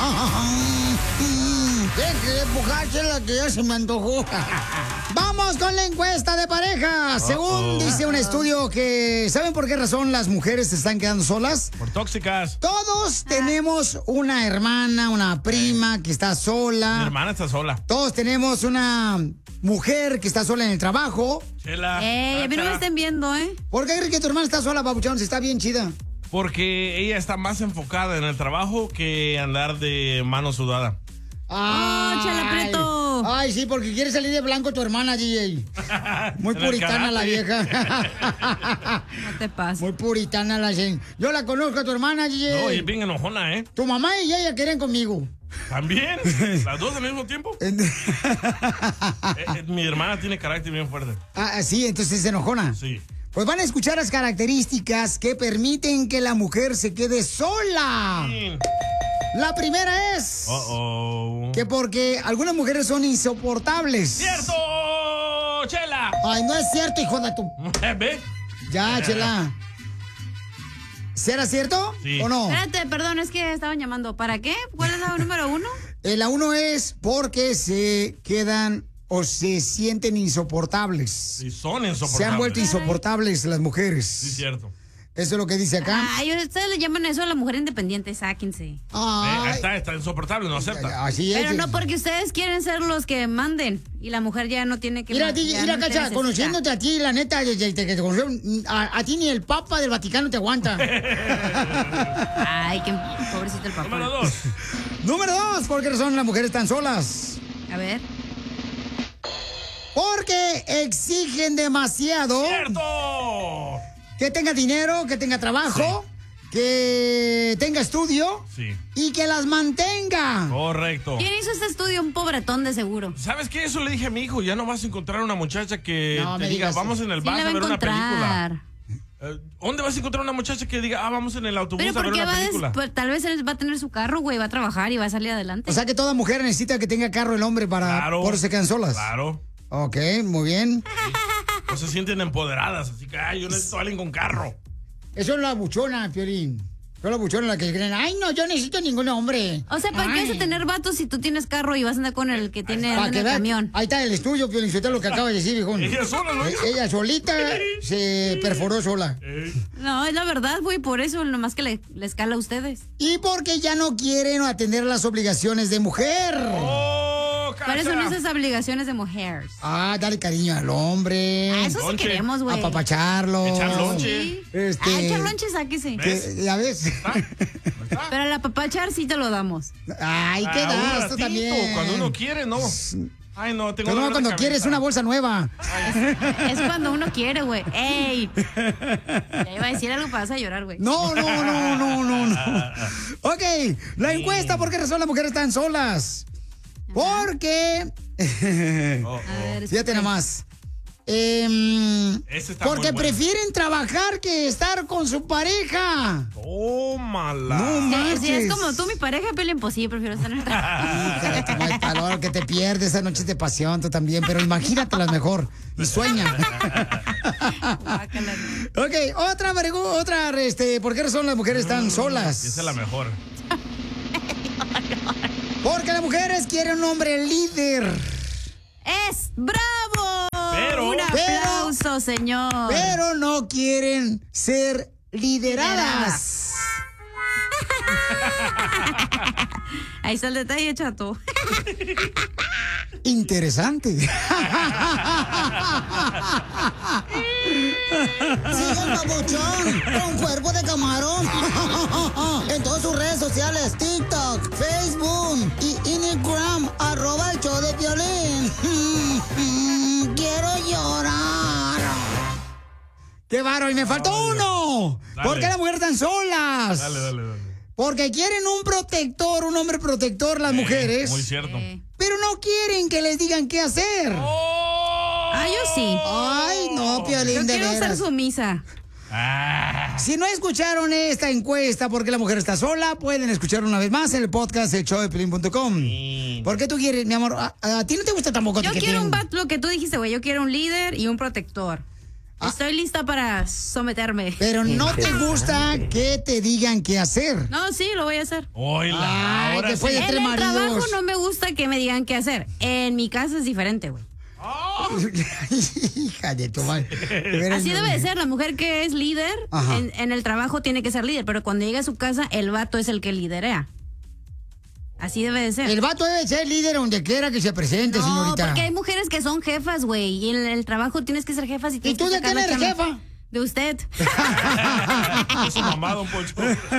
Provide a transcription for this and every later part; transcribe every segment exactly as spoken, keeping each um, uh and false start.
Deje empujarse la que ya se me antojó. Vamos con la encuesta de pareja. Según Uh-oh. dice un estudio que... ¿Saben por qué razón las mujeres se están quedando solas? Por tóxicas. Todos tenemos una hermana, una prima que está sola. Mi hermana está sola. Todos tenemos una mujer que está sola en el trabajo. Chela. Ey, a mí no me estén viendo, ¿eh? ¿Por qué crees que tu hermana está sola, papuchón? Si está bien chida. Porque ella está más enfocada en el trabajo que andar de mano sudada. ¡Ah, oh, Chela Prieto! Ay, sí, porque quiere salir de blanco tu hermana, D J. Muy puritana la vieja. No te pases. Muy puritana la gente. Yo la conozco a tu hermana, D J. No, y es bien enojona, ¿eh? Tu mamá y ella quieren conmigo. ¿También? ¿Las dos al mismo tiempo? eh, eh, mi hermana tiene carácter bien fuerte. Ah, sí, entonces es enojona. Sí. Pues van a escuchar las características que permiten que la mujer se quede sola. Sí. La primera es Uh-oh. que porque algunas mujeres son insoportables. ¡Cierto, Chela! Ay, no es cierto, hijo de tu... ¿Ve? Ya, Chela. ¿Será cierto sí. o no? Espérate, perdón, es que estaban llamando. ¿Para qué? ¿Cuál es la número uno? Eh, la uno es porque se quedan o se sienten insoportables. Sí, son insoportables. Se han vuelto insoportables las mujeres. Sí, cierto. Eso es lo que dice acá. Ay, ustedes le llaman eso a la mujer independiente, sáquense. Ay. Eh, está, está insoportable, no acepta. Así es. Pero no porque ustedes quieren ser los que manden y la mujer ya no tiene que... Mira, ti, mira, no Cacha, conociéndote a ti, la neta, desde que te conocí, a, a ti ni el Papa del Vaticano te aguanta. Ay, qué pobrecito el Papa. Número dos. Número dos, ¿por qué razón las mujeres están solas? A ver. Porque exigen demasiado. ¡Cierto! Que tenga dinero, que tenga trabajo, sí. que tenga estudio sí. y que las mantenga. Correcto. ¿Quién hizo este estudio? Un pobretón de seguro. ¿Sabes qué? Eso le dije a mi hijo. Ya no vas a encontrar una muchacha que no, te me diga, digas, vamos en el sí bus a ver una película. Eh, ¿Dónde vas a encontrar una muchacha que diga, ah, vamos en el autobús Pero a ver una va película? Des, pues, tal vez él va a tener su carro, güey, va a trabajar y va a salir adelante. O sea que toda mujer necesita que tenga carro el hombre para... Claro. Por eso se quedan solas. Claro. Ok, muy bien. Sí. No se sienten empoderadas, así que, ay, yo necesito a alguien con carro. Eso es la buchona, Piolín. Son las buchonas las que creen, ay, no, yo necesito ningún hombre. O sea, ¿para ay. qué vas a tener vatos si tú tienes carro y vas a andar con el que tiene en el vea, camión? Ahí está el estudio, Piolín, eso es lo que acaba de decir, hijo. Ella sola, ¿no? Ella solita se perforó sola. No, es la verdad, güey, por eso nomás que le, le escala a ustedes. Y porque ya no quieren atender las obligaciones de mujer. ¡Oh! ¿Cuáles son esas obligaciones de mujeres? Ah, darle cariño al hombre. Ah, eso sí lonche. queremos, güey. Apapacharlo. Echar lonche. Sí. Este, Ah, echar lonche, sáquese. que- ¿Ya ves? ¿Está? ¿Está? Pero al apapachar sí te lo damos. Ay, ¿qué Ah, un das? Tú ratito, también. Cuando uno quiere, no. Ay, no, tengo Pero no, dolor de cuando cabeza. quieres una bolsa nueva. Es cuando uno quiere, güey. ¡Ey! Ya iba a decir algo, vas a llorar, güey. No, no, no, no, no, no. Ok, la encuesta, ¿por qué razón las mujeres están solas? Porque... Oh, oh. A ver, Fíjate espera. nomás. Em, Ese está porque muy bueno. prefieren trabajar que estar con su pareja. Tómala. No Sí, manches. si es como tú, mi pareja, Pelín, pues sí, prefiero estar en el trabajo. Hija de tu madre, palabra, que te pierdes esa noche de pasión, tú también, pero imagínatelas mejor y sueña. Guácala. Ok, otra, pregu- otra, este, ¿por qué razón las mujeres están solas? Esa es la mejor. Porque las mujeres quieren un hombre líder. ¡Es bravo! Pero- Un aplauso, señor. Pero no quieren ser lideradas. Ahí está el detalle, chato. Interesante. Sigue el babuchón con cuerpo de camarón. En todas sus redes sociales, TikTok, Facebook y Instagram, arroba el show de Piolín. Quiero llorar. ¡Qué bárbaro! ¡Y me faltó Dale. uno! Dale. ¿Por qué las mujeres están solas? Dale, dale, dale. Porque quieren un protector, un hombre protector las Eh, mujeres. Muy cierto. Eh. Pero no quieren que les digan qué hacer. Oh. Ah, yo sí. Ay, no, Piolín, Yo de quiero ser veras. sumisa. Ah. Si no escucharon esta encuesta porque la mujer está sola, pueden escuchar una vez más en el podcast el show de piolín punto com. Sí. ¿Por qué tú quieres, mi amor? A, a ti no te gusta tampoco. Yo que quiero tienen- un vato, lo que tú dijiste, güey. Yo quiero un líder y un protector. Estoy lista para someterme. Pero no te gusta que te digan qué hacer. No, sí, lo voy a hacer. Hola, ahora después sí. de tres En el maridos. trabajo no me gusta que me digan qué hacer. En mi casa es diferente, güey. Hija de tu madre. De veras, Así no. debe de ser. La mujer que es líder en, en el trabajo tiene que ser líder. Pero cuando llega a su casa, el vato es el que liderea. Así debe de ser. El vato debe ser líder donde quiera que se presente, No, señorita. porque hay mujeres que son jefas, güey. Y en el trabajo tienes que ser jefas. Y, ¿Y tienes tú que de sacar quién la eres chamba. jefa? De usted. Es su mamá, don Poncho.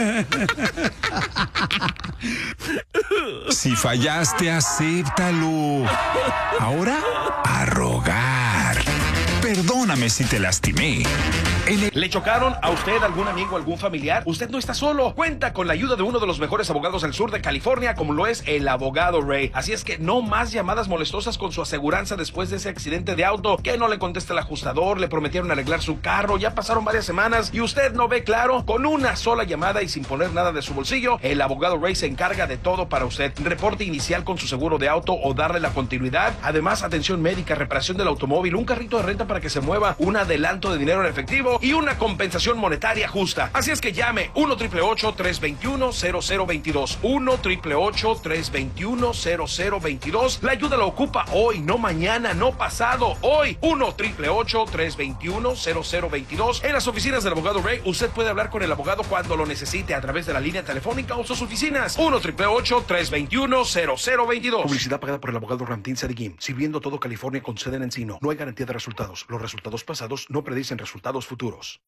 Si fallaste, acéptalo. Ahora, a rogar. Perdóname si te lastimé. En el... ¿Le chocaron a usted, algún amigo, algún familiar? Usted no está solo. Cuenta con la ayuda de uno de los mejores abogados del sur de California, como lo es el abogado Ray. Así es que no más llamadas molestosas con su aseguranza después de ese accidente de auto, que no le contesta el ajustador, le prometieron arreglar su carro, ya pasaron varias semanas y usted no ve claro. Con una sola llamada y sin poner nada de su bolsillo, el abogado Ray se encarga de todo para usted. Reporte inicial con su seguro de auto o darle la continuidad. Además, atención médica, reparación del automóvil, un carrito de renta para que se mueva, un adelanto de dinero en efectivo y una compensación monetaria justa. Así es que llame uno triple ocho, tres dos uno, cero cero dos dos, uno triple ocho, tres dos uno, cero cero dos dos. La ayuda la ocupa hoy, no mañana, no pasado, hoy. uno triple ocho, tres dos uno, cero cero dos dos. En las oficinas del abogado Ray, usted puede hablar con el abogado cuando lo necesite a través de la línea telefónica o sus oficinas. uno triple ocho, tres dos uno, cero cero dos dos. Publicidad pagada por el abogado Ramtín Sadigim, sirviendo todo California con sede en Encino. No hay garantía de resultados. Los resultados pasados no predicen resultados futuros.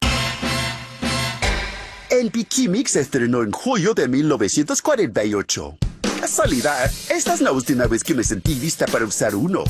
El Bikimix se estrenó en julio de mil novecientos cuarenta y ocho. Casualidad, esta es la última vez que me sentí lista para usar uno.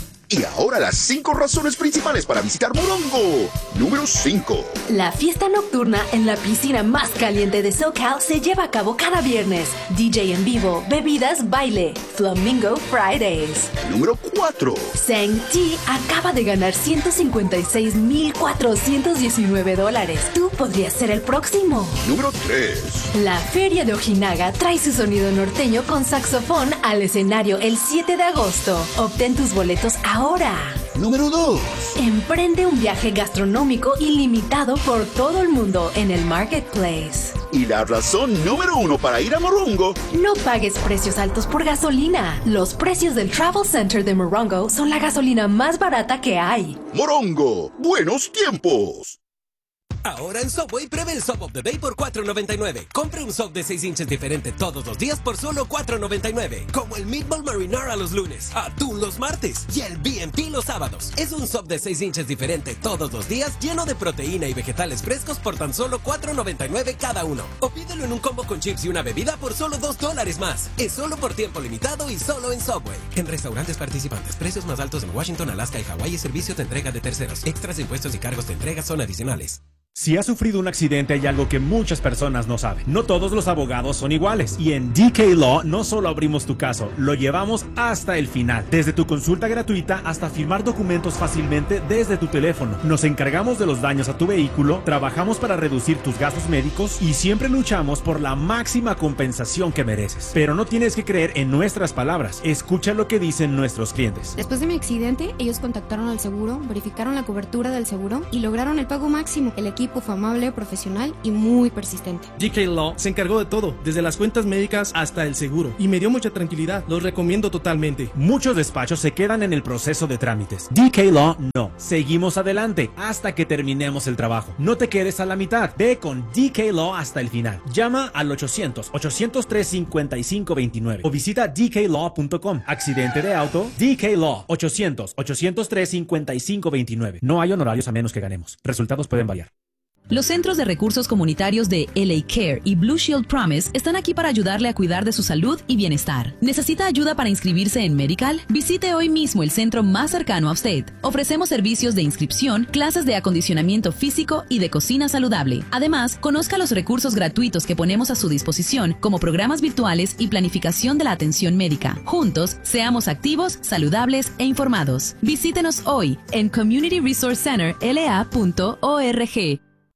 Y ahora las cinco razones principales para visitar Morongo. Número cinco. La fiesta nocturna en la piscina más caliente de SoCal se lleva a cabo cada viernes. D J en vivo, bebidas, baile. Flamingo Fridays. Número cuatro. Sang T acaba de ganar ciento cincuenta y seis mil cuatrocientos diecinueve dólares. Tú podrías ser el próximo. Número tres. La Feria de Ojinaga trae su sonido norteño con saxofón al escenario el siete de agosto. Obtén tus boletos ahora. Ahora, número dos. Emprende un viaje gastronómico ilimitado por todo el mundo en el Marketplace. Y la razón número uno para ir a Morongo. No pagues precios altos por gasolina. Los precios del Travel Center de Morongo son la gasolina más barata que hay. Morongo, buenos tiempos. Ahora en Subway, pruebe el Sub of the Day por cuatro noventa y nueve. Compre un sub de seis inches diferente todos los días por solo cuatro noventa y nueve. Como el Meatball Marinara los lunes, atún los martes y el B and P los sábados. Es un sub de seis inches diferente todos los días, lleno de proteína y vegetales frescos por tan solo cuatro noventa y nueve cada uno. O pídelo en un combo con chips y una bebida por solo dos dólares más. Es solo por tiempo limitado y solo en Subway. En restaurantes participantes, precios más altos en Washington, Alaska y Hawái y servicio de entrega de terceros. Extras, impuestos y cargos de entrega son adicionales. Si has sufrido un accidente, hay algo que muchas personas no saben. No todos los abogados son iguales. Y en D K Law no solo abrimos tu caso, lo llevamos hasta el final. Desde tu consulta gratuita hasta firmar documentos fácilmente desde tu teléfono. Nos encargamos de los daños a tu vehículo, trabajamos para reducir tus gastos médicos y siempre luchamos por la máxima compensación que mereces. Pero no tienes que creer en nuestras palabras. Escucha lo que dicen nuestros clientes. Después de mi accidente, ellos contactaron al seguro, verificaron la cobertura del seguro y lograron el pago máximo. El equipo fue amable, profesional y muy persistente. D K Law se encargó de todo, desde las cuentas médicas hasta el seguro, y me dio mucha tranquilidad. Los recomiendo totalmente. Muchos despachos se quedan en el proceso de trámites. D K Law no. Seguimos adelante hasta que terminemos el trabajo. No te quedes a la mitad. Ve con D K Law hasta el final. Llama al ochocientos, ochocientos tres, cincuenta y cinco veintinueve o visita d k law punto com. Accidente de auto, D K Law, ochocientos, ochocientos tres, cincuenta y cinco veintinueve. No hay honorarios a menos que ganemos. Resultados pueden variar. Los Centros de Recursos Comunitarios de L A Care y Blue Shield Promise están aquí para ayudarle a cuidar de su salud y bienestar. ¿Necesita ayuda para inscribirse en Medical? Visite hoy mismo el centro más cercano a usted. Ofrecemos servicios de inscripción, clases de acondicionamiento físico y de cocina saludable. Además, conozca los recursos gratuitos que ponemos a su disposición, como programas virtuales y planificación de la atención médica. Juntos, seamos activos, saludables e informados. Visítenos hoy en community resource center l a punto org.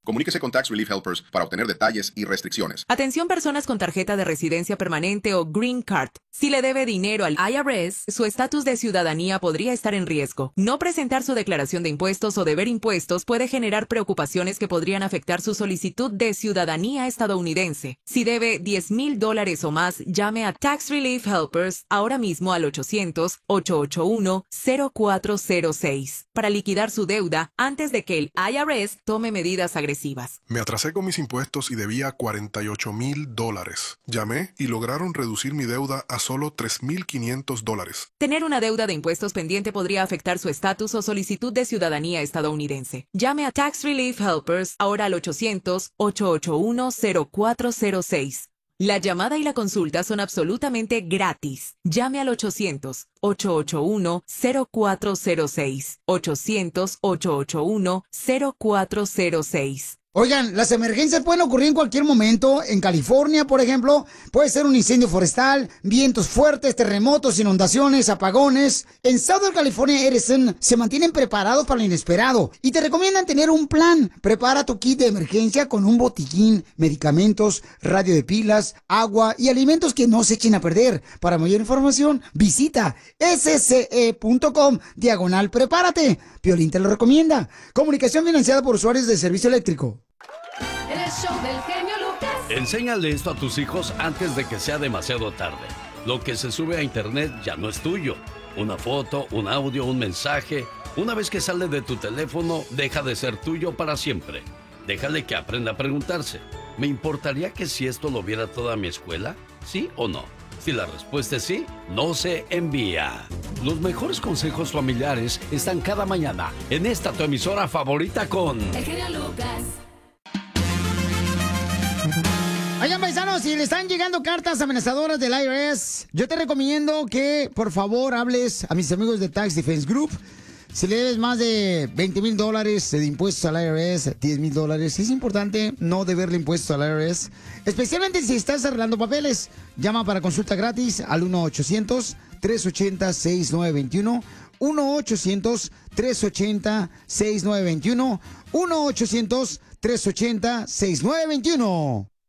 Comuníquese con Tax Relief Helpers para obtener detalles y restricciones. Atención personas con tarjeta de residencia permanente o Green Card. Si le debe dinero al I R S, su estatus de ciudadanía podría estar en riesgo. No presentar su declaración de impuestos o deber impuestos puede generar preocupaciones que podrían afectar su solicitud de ciudadanía estadounidense. Si debe diez mil dólares o más, llame a Tax Relief Helpers ahora mismo al ochocientos, ocho ocho uno, cero cuatro cero seis para liquidar su deuda antes de que el I R S tome medidas agresivas. Me atrasé con mis impuestos y debía cuarenta y ocho mil dólares. Llamé y lograron reducir mi deuda a solo tres mil quinientos dólares. Tener una deuda de impuestos pendiente podría afectar su estatus o solicitud de ciudadanía estadounidense. Llame a Tax Relief Helpers ahora al ochocientos, ocho ocho uno, cero cuatro cero seis. La llamada y la consulta son absolutamente gratis. Llame al ochocientos, ocho ocho uno, cero cuatro cero seis. ochocientos, ocho ocho uno, cero cuatro cero seis. Oigan, las emergencias pueden ocurrir en cualquier momento. En California, por ejemplo, puede ser un incendio forestal, vientos fuertes, terremotos, inundaciones, apagones. En Southern California Edison se mantienen preparados para lo inesperado y te recomiendan tener un plan. Prepara tu kit de emergencia con un botiquín, medicamentos, radio de pilas, agua y alimentos que no se echen a perder. Para mayor información, visita sce.com diagonal prepárate. Piolín te lo recomienda. Comunicación financiada por usuarios de servicio eléctrico. El show del genio Lucas. Enséñale esto a tus hijos antes de que sea demasiado tarde. Lo que se sube a internet ya no es tuyo. Una foto, un audio, un mensaje. Una vez que sale de tu teléfono, deja de ser tuyo para siempre. Déjale que aprenda a preguntarse. ¿Me importaría que si esto lo viera toda mi escuela? ¿Sí o no? Si la respuesta es sí, no se envía. Los mejores consejos familiares están cada mañana en esta tu emisora favorita con... El genio Lucas. Oigan, paisanos, si le están llegando cartas amenazadoras del I R S, yo te recomiendo que, por favor, hables a mis amigos de Tax Defense Group. Si le debes más de veinte mil dólares de impuestos al I R S, diez mil dólares, es importante no deberle impuestos al I R S, especialmente si estás arreglando papeles. Llama para consulta gratis al uno ochocientos, tres ochenta, sesenta y nueve veintiuno, uno ochocientos, tres ochenta, sesenta y nueve veintiuno, uno ochocientos, tres ochenta, sesenta y nueve veintiuno.